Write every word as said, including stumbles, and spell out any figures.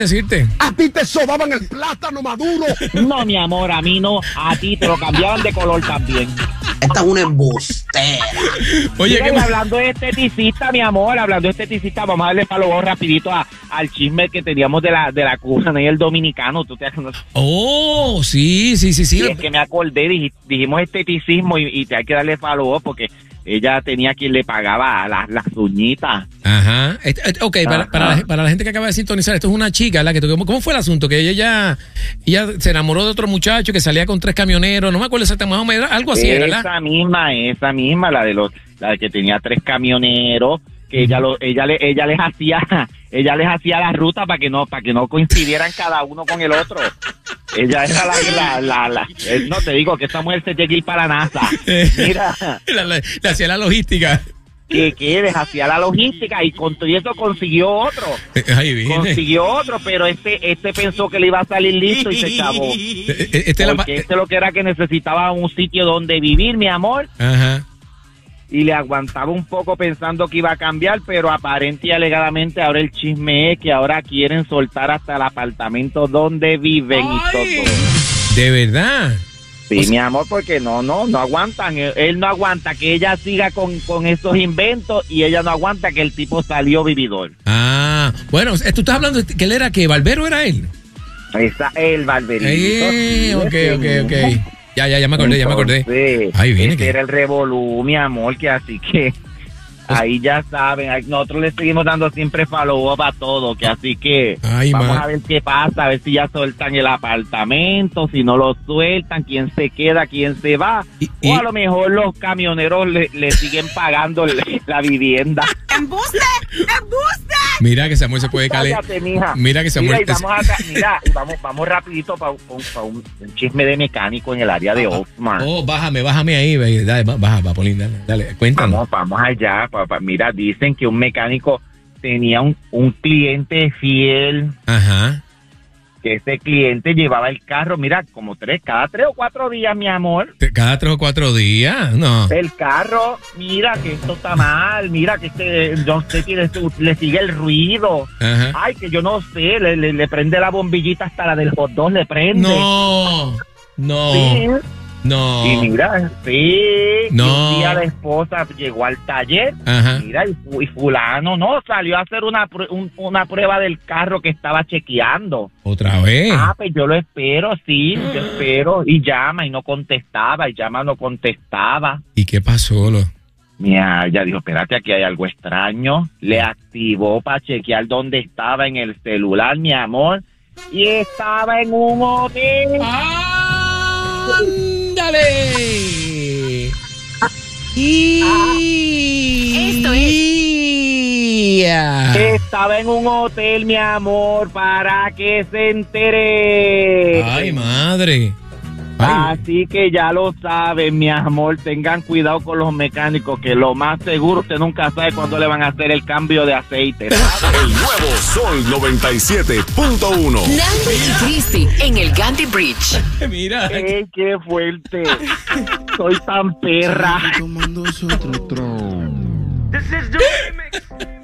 decirte. A ti te sobaban el plátano maduro. No, mi amor, a mí no. A ti te lo cambiaban de color también. Esta es una embustera. Oye, Mira, ¿qué y más? hablando de esteticista, mi amor, hablando de esteticista, vamos a darle palo rapidito a, al chisme que teníamos de la de la cubana y el dominicano. ¿Tú te acuerdas? Oh, sí, sí, sí, sí. Sí, es que me acordé, dij- dijimos esteticismo y, y te hay que darle follow porque ella tenía quien le pagaba las, las uñitas. Ajá. Este, este, ok, para, Ajá. para, la, para la gente que acaba de sintonizar, esto es una chica, la que ¿cómo, cómo fue el asunto? Que ella ya ella se enamoró de otro muchacho que salía con tres camioneros, no me acuerdo exactamente, más o menos, algo así, era, ¿verdad? Esa misma, esa misma, la de los, la que tenía tres camioneros, que ella lo, ella le, ella les hacía, ella les hacía la ruta para que no, para que no coincidieran cada uno con el otro. Ella era la, la, la, la, eh, no te digo que esa mujer se tiene que ir para la NASA. Mira, La- la- Le hacía la logística. que, que les hacía la logística y con todo eso consiguió otro. Ahí viene. Consiguió otro, pero este, este pensó que le iba a salir listo y se chavó. Eh, eh, Este la, Porque este lo que era que necesitaba un sitio donde vivir, mi amor. Ajá. Y le aguantaba un poco pensando que iba a cambiar, pero aparente y alegadamente ahora el chisme es que ahora quieren soltar hasta el apartamento donde viven y Ay. todo. De verdad. Sí, O sea- mi amor, porque no, no, no aguantan. Él, él no aguanta que ella siga con, con esos inventos y ella no aguanta que el tipo salió vividor. Ah, bueno, eh, tú estás hablando de que él era que Barbero era él. Esa es el barberito. Eh, sí, ok, ese ok, ok. mismo. Ya, ya, ya me acordé, ya me acordé. Entonces, Ahí viene ese que- era el revolú, mi amor, que así que ahí ya saben, ahí nosotros le seguimos dando siempre follow up a todo, que así que Ay, vamos ma. a ver qué pasa, a ver si ya sueltan el apartamento, si no lo sueltan, quién se queda, quién se va, Y- o y- a lo mejor los camioneros le, le siguen pagando le- la vivienda. ¡Embuste! ¡Embuste! Mira que Samuel se puede calentar. Cállate, mija. Mira que Samuel. Mira, y vamos, a, mira, y vamos, vamos rapidito para un, pa un, un chisme de mecánico en el área de Oxmar. Oh, bájame, bájame ahí, ve, dale, ba- baja, Papolín, dale, dale, cuéntanos. Vamos, vamos allá, papá. Mira, dicen que un mecánico tenía un, un cliente fiel, Ajá. que ese cliente llevaba el carro, mira, como tres, cada tres o cuatro días, mi amor. Te- Cada tres o cuatro días, no. El carro, mira que esto está mal, mira que este, no sé que le, le sigue el ruido. Ajá. Ay, que yo no sé, le, le, le prende la bombillita hasta la del hot dog, le prende. No, no, Sí. no. Y mira, sí, No. y un día la esposa llegó al taller, Ajá. mira, y, fu- y fulano, no, salió a hacer una, pr- un- una prueba del carro que estaba chequeando. Otra vez. Ah, pues yo lo espero, sí, yo espero, y llama y no contestaba, y llama no contestaba. ¿Y qué pasó? Lo? Mira, ya dijo, espérate, aquí hay algo extraño. Le activó para chequear dónde estaba en el celular, mi amor, y estaba en un hotel. ¡Ándale! Y... Esto Estaba en un hotel, mi amor, para que se entere. ¡Ay, madre! Ay, Así que ya lo saben, mi amor, tengan cuidado con los mecánicos, que lo más seguro usted nunca sabe cuándo le van a hacer el cambio de aceite. El nuevo Sol noventa y siete punto uno. Nando y Cristi en el Gandhi Bridge. mira. ¡Ey, qué fuerte! Soy tan perra. Tomándose otro tron.